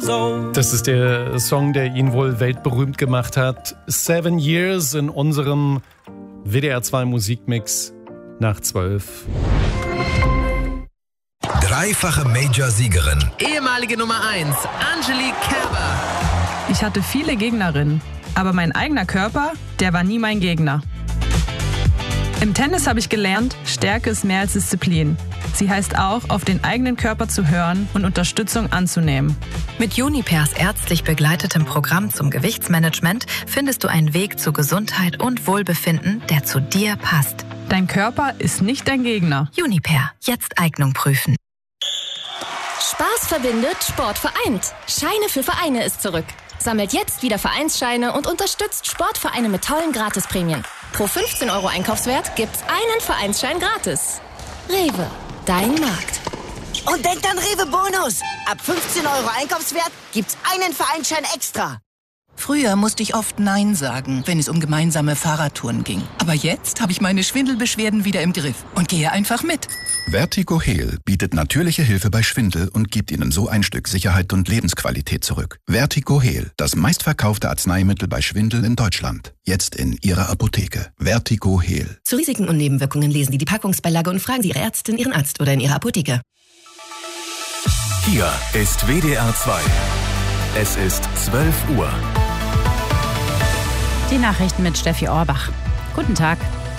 years old. Das ist der Song, der ihn wohl weltberühmt gemacht hat. 7 Years in unserem WDR 2 Musikmix nach 12. Dreifache Major-Siegerin. Ehemalige Nummer 1, Angelique Kerber. Ich hatte viele Gegnerinnen, aber mein eigener Körper, der war nie mein Gegner. Im Tennis habe ich gelernt, Stärke ist mehr als Disziplin. Sie heißt auch, auf den eigenen Körper zu hören und Unterstützung anzunehmen. Mit Junipers ärztlich begleitetem Programm zum Gewichtsmanagement findest du einen Weg zu Gesundheit und Wohlbefinden, der zu dir passt. Dein Körper ist nicht dein Gegner. Juniper, jetzt Eignung prüfen. Spaß verbindet, Sport vereint. Scheine für Vereine ist zurück. Sammelt jetzt wieder Vereinsscheine und unterstützt Sportvereine mit tollen Gratisprämien. Pro 15 € Einkaufswert gibt's einen Vereinsschein gratis. Rewe, dein Markt. Und denkt an Rewe Bonus. Ab 15 € Einkaufswert gibt's einen Vereinsschein extra. Früher musste ich oft Nein sagen, wenn es um gemeinsame Fahrradtouren ging. Aber jetzt habe ich meine Schwindelbeschwerden wieder im Griff und gehe einfach mit. Vertigo Heal bietet natürliche Hilfe bei Schwindel und gibt Ihnen so ein Stück Sicherheit und Lebensqualität zurück. Vertigo Heal, das meistverkaufte Arzneimittel bei Schwindel in Deutschland. Jetzt in Ihrer Apotheke. Vertigo Heal. Zu Risiken und Nebenwirkungen lesen Sie die Packungsbeilage und fragen Sie Ihre Ärztin, Ihren Arzt oder in Ihrer Apotheke. Hier ist WDR 2. Es ist 12 Uhr. Die Nachrichten mit Steffi Orbach. Guten Tag.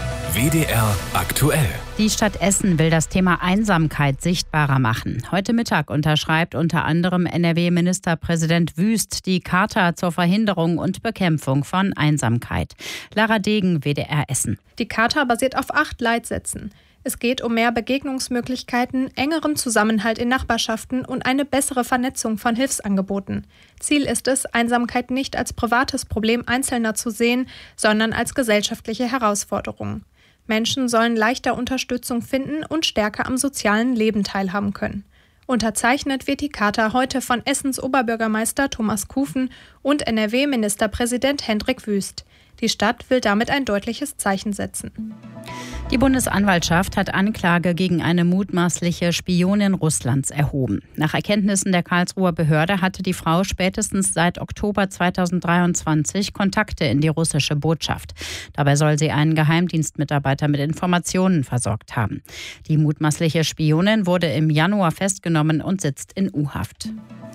WDR aktuell. Die Stadt Essen will das Thema Einsamkeit sichtbarer machen. Heute Mittag unterschreibt unter anderem NRW-Ministerpräsident Wüst die Charta zur Verhinderung und Bekämpfung von Einsamkeit. Lara Degen, WDR Essen. Die Charta basiert auf 8 Leitsätzen. Es geht um mehr Begegnungsmöglichkeiten, engeren Zusammenhalt in Nachbarschaften und eine bessere Vernetzung von Hilfsangeboten. Ziel ist es, Einsamkeit nicht als privates Problem Einzelner zu sehen, sondern als gesellschaftliche Herausforderung. Menschen sollen leichter Unterstützung finden und stärker am sozialen Leben teilhaben können. Unterzeichnet wird die Charta heute von Essens Oberbürgermeister Thomas Kufen und NRW-Ministerpräsident Hendrik Wüst. Die Stadt will damit ein deutliches Zeichen setzen. Die Bundesanwaltschaft hat Anklage gegen eine mutmaßliche Spionin Russlands erhoben. Nach Erkenntnissen der Karlsruher Behörde hatte die Frau spätestens seit Oktober 2023 Kontakte in die russische Botschaft. Dabei soll sie einen Geheimdienstmitarbeiter mit Informationen versorgt haben. Die mutmaßliche Spionin wurde im Januar festgenommen und sitzt in U-Haft.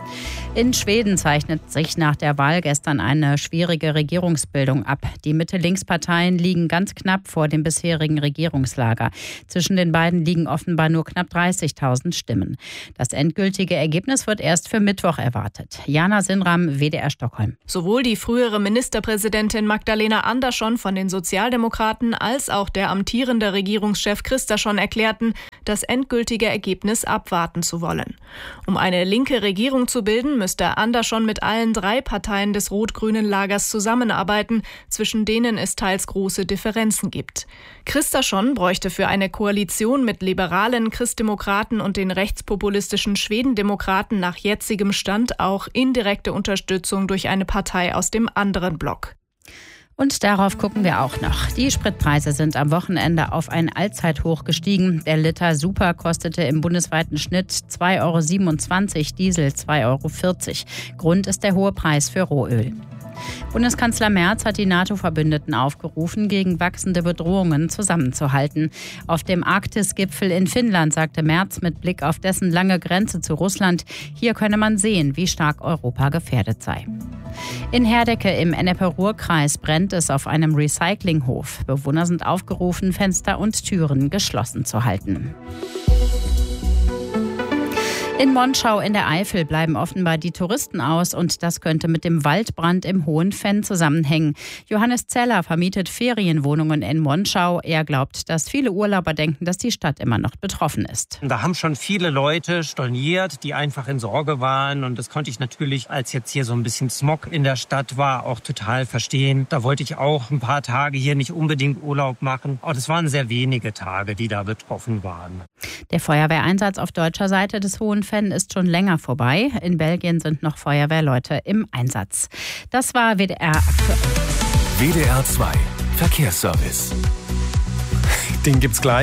In Schweden zeichnet sich nach der Wahl gestern eine schwierige Regierungsbildung ab. Die Mitte-Links-Parteien liegen ganz knapp vor dem bisherigen Regierungslager. Zwischen den beiden liegen offenbar nur knapp 30.000 Stimmen. Das endgültige Ergebnis wird erst für Mittwoch erwartet. Jana Sinram, WDR Stockholm. Sowohl die frühere Ministerpräsidentin Magdalena Andersson von den Sozialdemokraten als auch der amtierende Regierungschef Kristersson erklärten, das endgültige Ergebnis abwarten zu wollen. Um eine linke Regierung zu bilden, müsste Andersson mit allen 3 Parteien des rot-grünen Lagers zusammenarbeiten, zwischen denen es teils große Differenzen gibt. Kristersson bräuchte für eine Koalition mit liberalen Christdemokraten und den rechtspopulistischen Schwedendemokraten nach jetzigem Stand auch indirekte Unterstützung durch eine Partei aus dem anderen Block. Und darauf gucken wir auch noch. Die Spritpreise sind am Wochenende auf ein Allzeithoch gestiegen. Der Liter Super kostete im bundesweiten Schnitt 2,27 €, Diesel 2,40 €. Grund ist der hohe Preis für Rohöl. Bundeskanzler Merz hat die NATO-Verbündeten aufgerufen, gegen wachsende Bedrohungen zusammenzuhalten. Auf dem Arktis-Gipfel in Finnland sagte Merz mit Blick auf dessen lange Grenze zu Russland, hier könne man sehen, wie stark Europa gefährdet sei. In Herdecke im Ennepe-Ruhr-Kreis brennt es auf einem Recyclinghof. Bewohner sind aufgerufen, Fenster und Türen geschlossen zu halten. In Monschau in der Eifel bleiben offenbar die Touristen aus und das könnte mit dem Waldbrand im Hohen Venn zusammenhängen. Johannes Zeller vermietet Ferienwohnungen in Monschau. Er glaubt, dass viele Urlauber denken, dass die Stadt immer noch betroffen ist. Da haben schon viele Leute storniert, die einfach in Sorge waren und das konnte ich natürlich, als jetzt hier so ein bisschen Smog in der Stadt war, auch total verstehen. Da wollte ich auch ein paar Tage hier nicht unbedingt Urlaub machen. Aber das waren sehr wenige Tage, die da betroffen waren. Der Feuerwehreinsatz auf deutscher Seite des Hohen Venn ist schon länger vorbei. In Belgien sind noch Feuerwehrleute im Einsatz. Das war WDR aktuell. WDR 2 Verkehrsservice. Den gibt's gleich.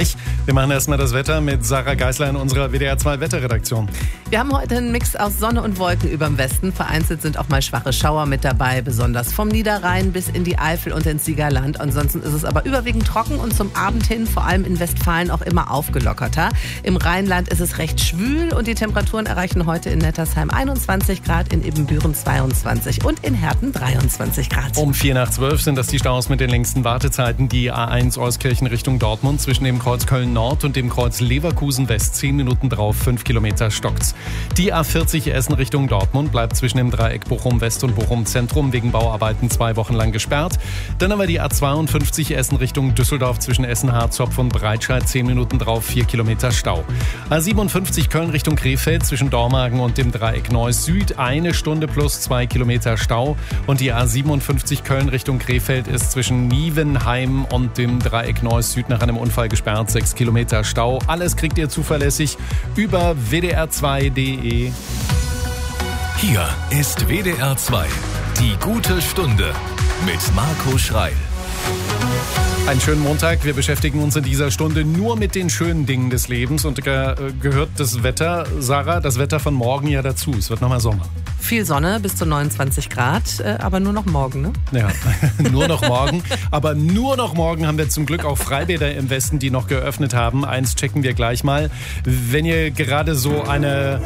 Wir machen erstmal das Wetter mit Sarah Geisler in unserer WDR 2 Wetterredaktion. Wir haben heute einen Mix aus Sonne und Wolken überm Westen. Vereinzelt sind auch mal schwache Schauer mit dabei, besonders vom Niederrhein bis in die Eifel und ins Siegerland. Ansonsten ist es aber überwiegend trocken und zum Abend hin, vor allem in Westfalen, auch immer aufgelockerter. Im Rheinland ist es recht schwül und die Temperaturen erreichen heute in Nettersheim 21 Grad, in Ibbenbüren 22 und in Herten 23 Grad. Um 11:45 sind das die Staus mit den längsten Wartezeiten. Die A1 Euskirchen Richtung Dortmund zwischen dem Kreuz Köln-Nord und dem Kreuz Leverkusen-West 10 Minuten drauf, 5 Kilometer stockt's. Die A40 Essen Richtung Dortmund bleibt zwischen dem Dreieck Bochum-West und Bochum-Zentrum wegen Bauarbeiten 2 Wochen lang gesperrt. Dann aber die A52 Essen Richtung Düsseldorf zwischen Essen-Harzopf und Breitscheid 10 Minuten drauf, 4 Kilometer Stau. A57 Köln Richtung Krefeld zwischen Dormagen und dem Dreieck Neuss Süd 1 Stunde plus 2 Kilometer Stau. Und die A57 Köln Richtung Krefeld ist zwischen Nievenheim und dem Dreieck Neuss Süd nach einem Unfall gesperrt, 6 Kilometer Stau. Alles kriegt ihr zuverlässig über wdr2.de. Hier ist WDR 2, die gute Stunde mit Marco Schreil. Einen schönen Montag. Wir beschäftigen uns in dieser Stunde nur mit den schönen Dingen des Lebens und gehört das Wetter, Sarah, das Wetter von morgen ja dazu. Es wird nochmal Sommer. Viel Sonne, bis zu 29 Grad, aber nur noch morgen, ne? Ja, nur noch morgen. Aber nur noch morgen haben wir zum Glück auch Freibäder im Westen, die noch geöffnet haben. Eins checken wir gleich mal. Wenn ihr gerade so eine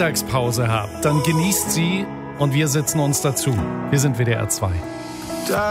Montags-Mittagspause habt, dann genießt sie und wir setzen uns dazu. Wir sind WDR 2.